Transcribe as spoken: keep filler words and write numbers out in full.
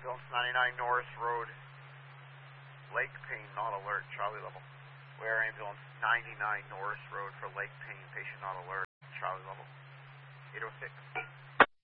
ambulance ninety-nine Norris Road, Lake Payne, not alert, Charlie level. Where ambulance ninety-nine Norris Road for Lake Payne, patient not alert, Charlie level. eight oh six.